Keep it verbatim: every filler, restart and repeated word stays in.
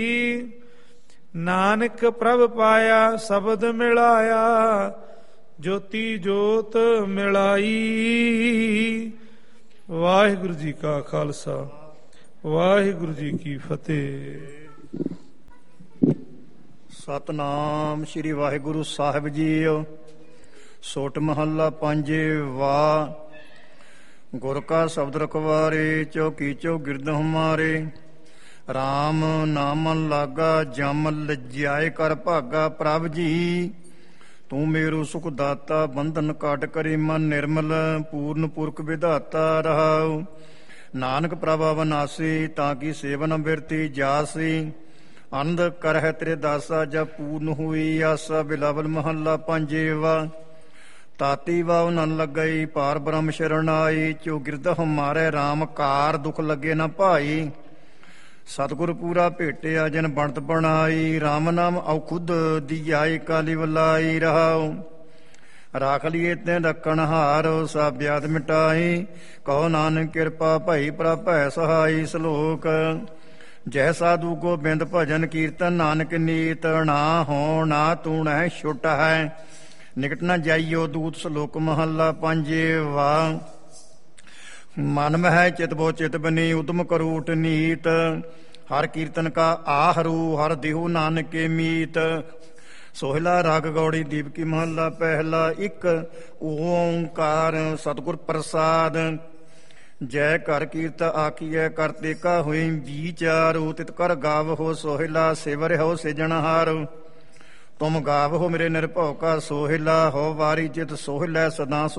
ਨਾਨਕ ਪ੍ਰਭ ਪਾਇਆ ਸ਼ਬਦ ਮਿਲਾਇਆ, ਜੋਤੀ ਜੋਤ ਮਿਲਾਈ। ਵਾਹਿਗੁਰੂ ਜੀ ਕਾ ਖਾਲਸਾ, ਵਾਹਿਗੁਰੂ ਜੀ ਕੀ ਫਤਿਹ। ਸਤਨਾਮ ਸ੍ਰੀ ਵਾਹਿਗੁਰੂ ਸਾਹਿਬ ਜੀ। ਸੋਟ ਮਹੱਲਾ ਪੰਜਵਾ। ਗੁਰ ਕਾ ਸ਼ਬਦ ਰਖਵਾਰੇ, ਚੌਕੀ ਚੌ ਗਿਰਦ ਹਮਾਰੇ। ਰਾਮ ਨਾਮ ਲਾਗਾ, ਜਮ ਲਜਾਏ ਕਰ ਭਾਗਾ। ਪ੍ਰਭ ਜੀ ਤੂੰ ਮੇਰੂ ਸੁਖ ਦਾਤਾ, ਬੰਧਨ ਕਾਟ ਕਰੀ ਮਨ ਨਿਰਮਲ। ਪੂਰਨ ਪੁਰਖ ਵਿਧਾਤਾ ਰਹਾਉ, ਨਾਨਕ ਪ੍ਰਭ ਅਵਨਾਸੀ। ਤਾਂ ਕੀ ਸੇਵਨ ਬਿਰਤੀ ਜਾਸੀ, ਆਨੰਦ ਕਰਹਿ ਤੇਰੇ ਦਾਸਾ। ਜਬ ਪੂਰਨ ਹੋਈ ਆਸਾ, ਬਿਲਾਵਲ ਮਹੱਲਾ ਪੰਜਵਾ। ਤਾਤੀ ਵਾਉ ਨਨ ਲੱਗਈ, ਪਾਰ ਬ੍ਰਹਮ ਸ਼ਰਨ ਆਈ। ਚੋ ਗਿਰਦ ਹਮਾਰੇ, ਰਾਮ ਕਾਰ ਦੁਖ ਲੱਗੇ ਨਾ ਭਾਈ। ਸਤਿਗੁਰ ਪੂਰਾ ਭੇਟਿਆ, ਜਿਨ ਬਣਤ ਬਣਾਈ। ਰਾਮ ਨਾਮ ਔਖੁਦ ਦੀਆਈ, ਕਾਲੀ ਵਲਾਈ ਰਹਾਉ। ਰਾਖ ਲੀਏ ਤੇ ਰੱਖਣ ਹਾਰ, ਸਭ ਬਿਆਦ ਮਿਟਾਈ। ਕਹੋ ਨਾਨਕ ਕਿਰਪਾ ਭਈ, ਪ੍ਰਭ ਭੈ ਸਹਾਈ। ਸ਼ਲੋਕ। ਜੈ ਸਾਧੂ ਗੋਬਿੰਦ ਭਜਨ ਕੀਰਤਨ, ਨਾਨਕ ਨੀਤ ਨਾ ਹੋ ਨਾ ਤੂਣ ਹੈ ਛੁੱਟ ਹੈ, ਨਿਕਟ ਨਾ ਜਾਈਓ ਦੂਤ। ਸ਼ਲੋਕ ਮਹੱਲਾ ਪੰਜਵਾ। ਮਨ ਮਹਿ ਚਿਤ ਬੋ ਚਿਤ ਬਨੀ, ਉਦਮ ਕਰੋ ਉਠ ਨੀਤ। ਹਰ ਕੀਰਤਨ ਕਾ ਆਹਰੂ, ਹਰ ਦੇਹੁ ਨਾਨਕੇ ਮੀਤ। ਸੋਹਿਲਾ ਰਾਗ ਗੌੜੀ ਦੀਪਕੀ ਮਹੱਲਾ ਪਹਿਲਾ। ਇੱਕ ਓਂਕਾਰ ਸਤਿਗੁਰ ਪ੍ਰਸਾਦ। ਜੈ ਕਰ ਕੀਰਤ ਆਖੀਐ, ਕਰਤੇ ਕਾ ਹੋਈ ਵਿਚਾਰੋ। ਤਿਤ ਕਰ ਗਾਵਹੋ ਸੋਹਿਲਾ, ਸਿਵਰ ਹੋ ਸਿਜਣਹਾਰ। ਤੁਮ ਗਾਵਹੋ ਮੇਰੇ ਨਿਰਭਉ ਕਾ ਸੋਹਿਲਾ, ਹੋ ਵਾਰੀ ਚਿਤ ਸੋਹਿਲਾ ਸਦਾ।